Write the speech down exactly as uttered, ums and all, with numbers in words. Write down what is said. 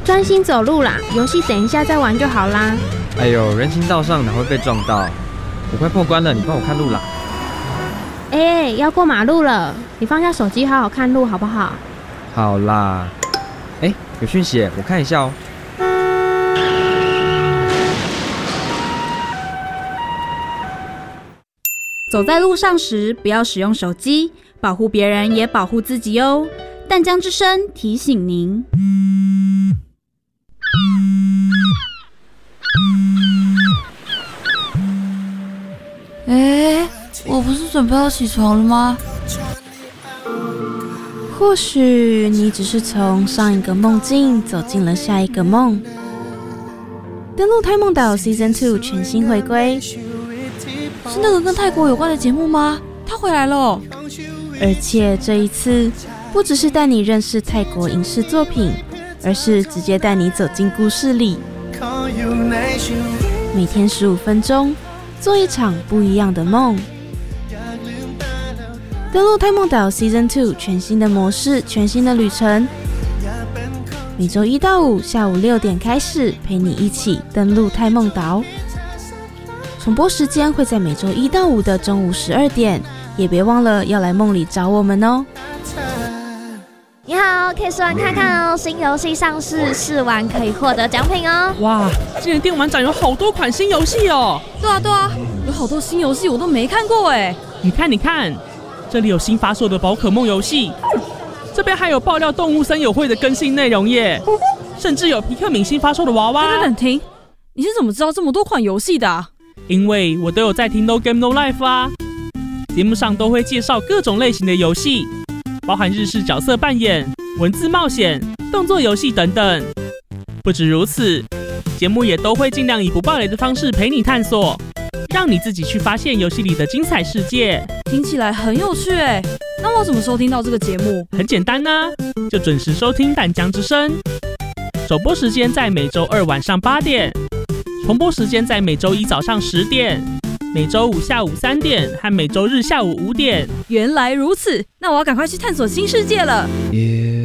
专心走路啦，游戏等一下再玩就好啦。 哎呦，人行道上哪会被撞到？我快破关了，你帮我看路啦。 哎、欸，要过马路了，你放下手机，好好看路好不好？ 好啦。哎、欸，有讯息，我看一下哦。 走在路上时，不要使用手机，保护别人也保护自己哦。淡江之声提醒您。 哎，我不是准备要起床了吗？ 或许你只是从上一个梦境走进了下一个梦。登录泰梦岛 Season 二 全新回归， 是那个跟泰国有关的节目吗？他回来了。 而且这一次不只是带你认识泰国影视作品，而是直接带你走进故事里。每天十五分钟，做一场不一样的梦。登录泰梦岛 Season 二 全新的模式，全新的旅程。每周一到五下午六点开始，陪你一起登录泰梦岛。重播时间会在每周一到五的中午十二点，也别忘了要来梦里找我们哦。 你好，可以试玩看看哦，新游戏上市，试玩可以获得奖品哦。 哇，今年电玩展有好多款新游戏哦。 对啊对啊，有好多新游戏我都没看过哎。 你看你看，这里有新发售的宝可梦游戏，这边还有爆料动物森友会的更新内容耶，甚至有皮克敏新发售的娃娃。 等等停，你是怎么知道这么多款游戏的啊？ 因为我都有在听 No Game No Life 啊，节目上都会介绍各种类型的游戏，包含日式角色扮演、文字冒险、动作游戏等等。不止如此，节目也都会尽量以不爆雷的方式陪你探索，让你自己去发现游戏里的精彩世界。 听起来很有趣哎，那我怎么收听到这个节目？ 很简单啊，就准时收听淡江之声。首播时间在每周二晚上八点，重播时间在每周一早上十点，每周五下午三点和每周日下午五点。 原来如此，那我要赶快去探索新世界了。 也